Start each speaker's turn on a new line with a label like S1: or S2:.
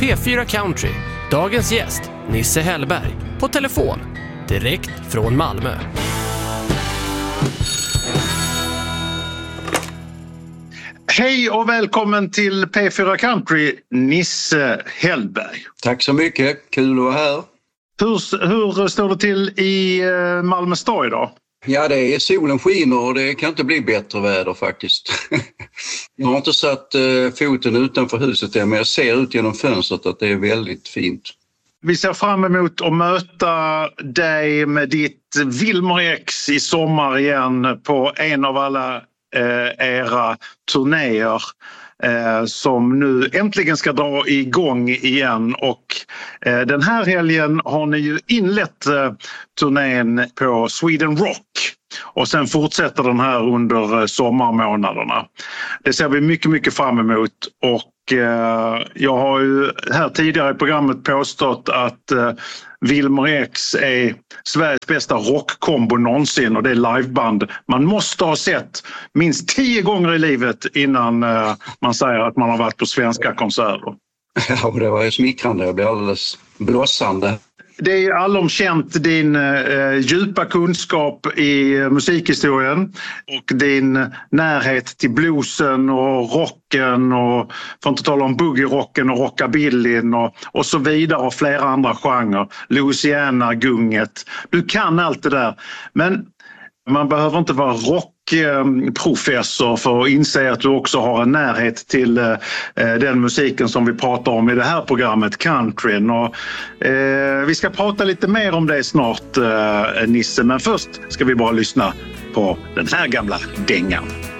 S1: P4 Country. Dagens gäst, Nisse Hellberg. På telefon, direkt från Malmö.
S2: Hej och välkommen till P4 Country, Nisse Hellberg.
S3: Tack så mycket, kul att vara här.
S2: Hur står det till i Malmö stad idag?
S3: Ja, det är solen skiner och det kan inte bli bättre väder faktiskt. Jag har inte satt foten utanför huset än, men jag ser ut genom fönstret att det är väldigt fint.
S2: Vi ser fram emot att möta dig med ditt Wilmer X i sommar igen på en av alla era turnéer som nu äntligen ska dra igång igen, och den här helgen har ni ju inlett turnén på Sweden Rock och sen fortsätter den här under sommarmånaderna. Det ser vi mycket fram emot, och jag har ju här tidigare i programmet påstått att Wilmer X är Sveriges bästa rockkombo någonsin, och det är liveband man måste ha sett minst 10 gånger i livet innan man säger att man har varit på svenska konserter.
S3: Ja, det var ju smickrande. Jag blev alldeles blossande.
S2: Det är allomkänt din djupa kunskap i musikhistorien och din närhet till bluesen och rocken, och för att inte tala om boogie-rocken och rockabillyn och så vidare, och flera andra genrer. Louisiana-gunget. Du kan allt det där. Men man behöver inte vara rockprofessor för att inse att du också har en närhet till den musiken som vi pratar om i det här programmet, countryn. Och vi ska prata lite mer om det snart, Nisse, men först ska vi bara lyssna på den här gamla dängan.